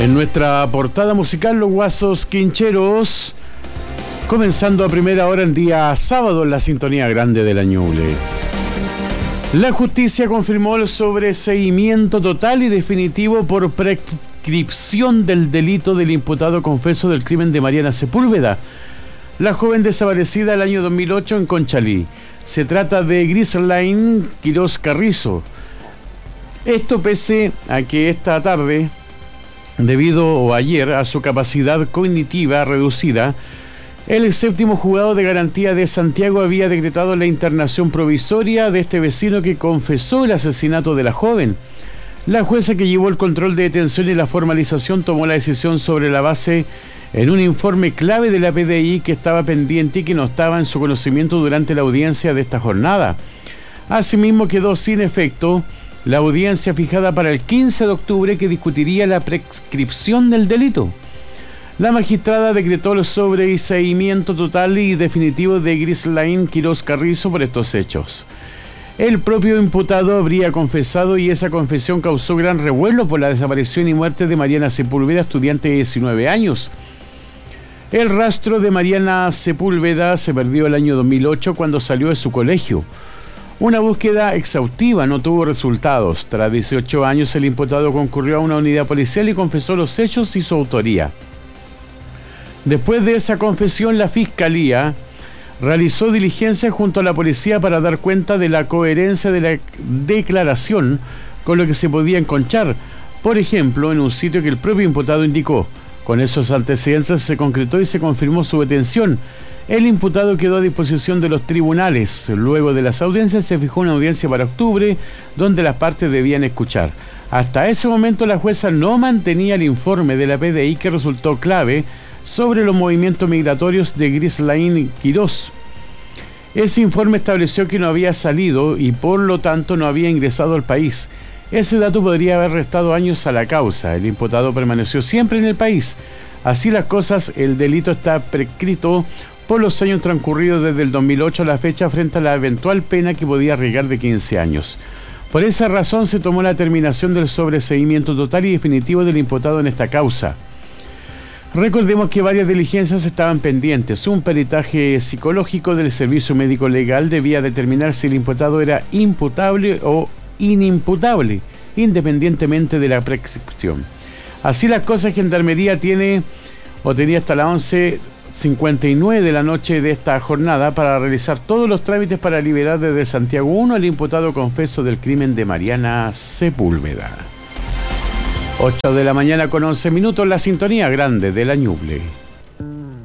En nuestra portada musical, los Guasos Quincheros, comenzando a primera hora en día sábado en la sintonía grande de la Ñuble. La justicia confirmó el sobreseimiento total y definitivo por prescripción del delito del imputado confeso del crimen de Mariana Sepúlveda, la joven desaparecida el año 2008 en Conchalí. Se trata de Griselyn Quiroz Carrizo. Esto pese a que esta tarde, debido ayer a su capacidad cognitiva reducida, el séptimo juzgado de garantía de Santiago había decretado la internación provisoria de este vecino que confesó el asesinato de la joven. La jueza que llevó el control de detención y la formalización tomó la decisión sobre la base en un informe clave de la PDI que estaba pendiente y que no estaba en su conocimiento durante la audiencia de esta jornada. Asimismo, quedó sin efecto la audiencia fijada para el 15 de octubre que discutiría la prescripción del delito. La magistrada decretó el sobreseimiento total y definitivo de Griselyn Quiroz Carrizo por estos hechos. El propio imputado habría confesado y esa confesión causó gran revuelo por la desaparición y muerte de Mariana Sepúlveda, estudiante de 19 años. El rastro de Mariana Sepúlveda se perdió el año 2008 cuando salió de su colegio. Una búsqueda exhaustiva no tuvo resultados. Tras 18 años, el imputado concurrió a una unidad policial y confesó los hechos y su autoría. Después de esa confesión, la Fiscalía realizó diligencias junto a la policía para dar cuenta de la coherencia de la declaración con lo que se podía encontrar. Por ejemplo, en un sitio que el propio imputado indicó. Con esos antecedentes se concretó y se confirmó su detención. El imputado quedó a disposición de los tribunales. Luego de las audiencias se fijó una audiencia para octubre, donde las partes debían escuchar. Hasta ese momento la jueza no mantenía el informe de la PDI que resultó clave sobre los movimientos migratorios de Griselyn Quiroz. Ese informe estableció que no había salido y por lo tanto no había ingresado al país. Ese dato podría haber restado años a la causa. El imputado permaneció siempre en el país. Así las cosas, el delito está prescrito por los años transcurridos desde el 2008 a la fecha frente a la eventual pena que podía arriesgar de 15 años. Por esa razón se tomó la determinación del sobreseimiento total y definitivo del imputado en esta causa. Recordemos que varias diligencias estaban pendientes. Un peritaje psicológico del Servicio Médico Legal debía determinar si el imputado era imputable o inimputable, independientemente de la prescripción. Así las cosas, Gendarmería tenía hasta las 11:59 de la noche de esta jornada para realizar todos los trámites para liberar desde Santiago 1 al imputado confeso del crimen de Mariana Sepúlveda. 8 de la mañana con 11 minutos, la sintonía grande de la Ñuble.